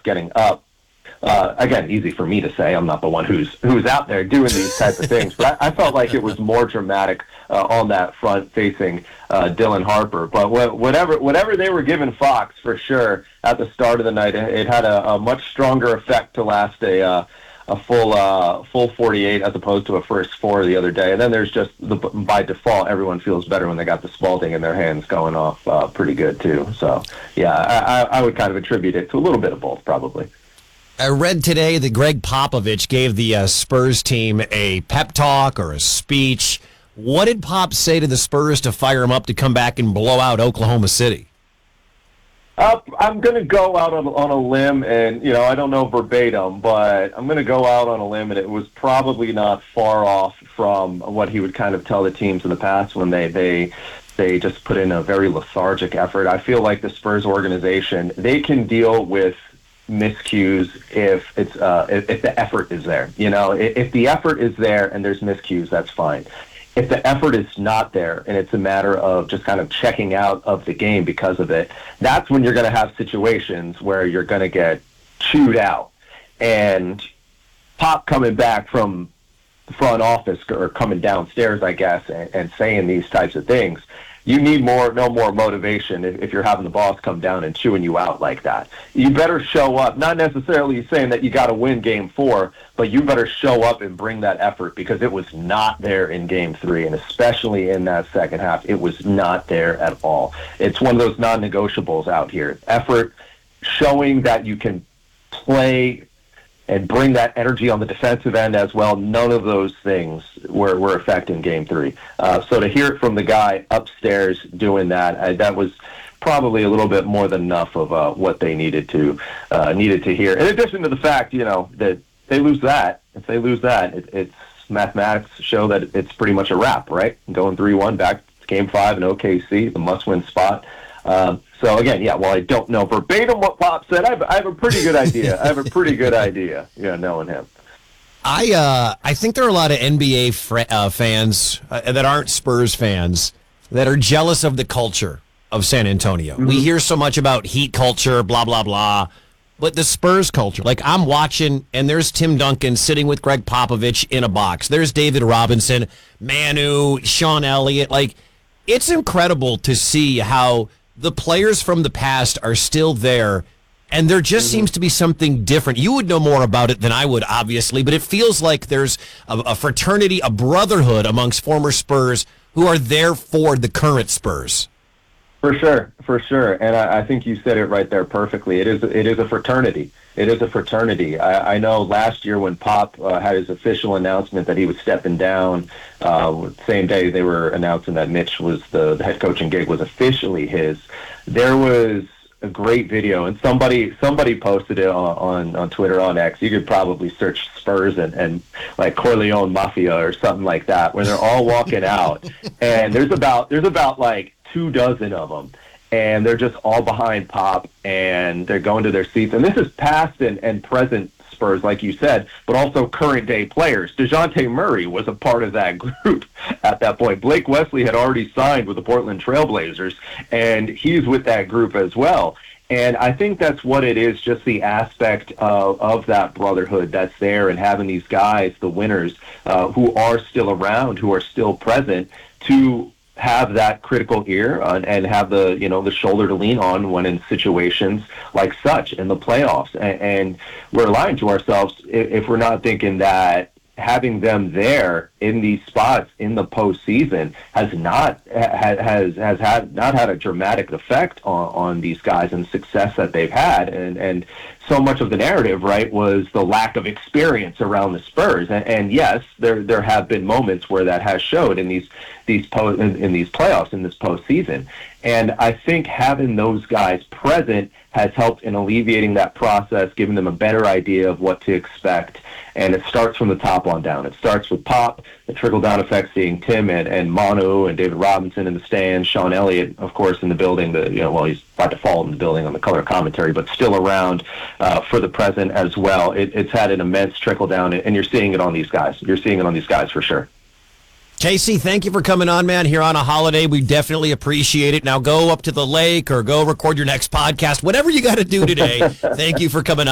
getting up. Again, easy for me to say. I'm not the one who's out there doing these type of things. But I felt like it was more dramatic on that front facing Dylan Harper. But whatever they were giving Fox, for sure, at the start of the night, it had a much stronger effect to last a full 48 as opposed to a first 4 the other day. And then there's just, by default, everyone feels better when they got the Spalding in their hands going off pretty good, too. So, yeah, I would kind of attribute it to a little bit of both, probably. I read today that Greg Popovich gave the Spurs team a pep talk or a speech. What did Pop say to the Spurs to fire him up to come back and blow out Oklahoma City? I'm going to go out on a limb, and, I don't know verbatim, but I'm going to go out on a limb, and it was probably not far off from what he would kind of tell the teams in the past when they just put in a very lethargic effort. I feel like the Spurs organization, they can deal with miscues if the effort is there. If the effort is there and there's miscues, that's fine. If the effort is not there and it's a matter of just kind of checking out of the game because of it, that's when you're going to have situations where you're going to get chewed out. And Pop coming back from the front office or coming downstairs, I guess, and saying these types of things, you need no more motivation if you're having the boss come down and chewing you out like that. You better show up, not necessarily saying that you got to win Game 4, but you better show up and bring that effort, because it was not there in Game 3, and especially in that second half, it was not there at all. It's one of those non-negotiables out here. Effort, showing that you can play and bring that energy on the defensive end as well. None of those things were affecting Game 3. So to hear it from the guy upstairs doing that, that was probably a little bit more than enough of what they needed to hear. In addition to the fact, that they lose that. If they lose that, it's mathematics show that it's pretty much a wrap, right? Going 3-1 back to Game 5 in OKC, the must-win spot. So again, while I don't know verbatim what Pop said, I have a pretty good idea. Knowing him. I think there are a lot of NBA fans that aren't Spurs fans that are jealous of the culture of San Antonio. Mm-hmm. We hear so much about Heat culture, blah, blah, blah. But the Spurs culture, like I'm watching, and there's Tim Duncan sitting with Greg Popovich in a box. There's David Robinson, Manu, Sean Elliott. Like, it's incredible to see how the players from the past are still there, and there just seems to be something different. You would know more about it than I would, obviously, but it feels like there's a fraternity, a brotherhood amongst former Spurs who are there for the current Spurs. For sure. And I think you said it right there perfectly. It is a fraternity. It is a fraternity. I know last year when Pop had his official announcement that he was stepping down, same day they were announcing that Mitch was the head coaching gig was officially his, there was a great video, and somebody posted it on Twitter, on X. You could probably search Spurs and like Corleone Mafia or something like that, where they're all walking out, and there's about like 24 of them. And they're just all behind Pop, and they're going to their seats. And this is past and present Spurs, like you said, but also current-day players. DeJounte Murray was a part of that group at that point. Blake Wesley had already signed with the Portland Trailblazers, and he's with that group as well. And I think that's what it is, just the aspect of that brotherhood that's there, and having these guys, the winners, who are still around, who are still present, to have that critical ear and have the shoulder to lean on when in situations like such in the playoffs. And we're lying to ourselves if we're not thinking that having them there in these spots in the postseason has not had a dramatic effect on these guys and the success that they've had. And so much of the narrative, right, was the lack of experience around the Spurs. And yes, there have been moments where that has showed in these playoffs, in this postseason. And I think having those guys present has helped in alleviating that process, giving them a better idea of what to expect. And it starts from the top on down. It starts with Pop, the trickle-down effect, seeing Tim and Manu and David Robinson in the stands, Sean Elliott, of course, in the building. He's by default in the building on the color commentary, but still around for the present as well. It's had an immense trickle-down, and you're seeing it on these guys. You're seeing it on these guys for sure. Casey, thank you for coming on, man, here on a holiday. We definitely appreciate it. Now go up to the lake or go record your next podcast. Whatever you got to do today, thank you for coming on.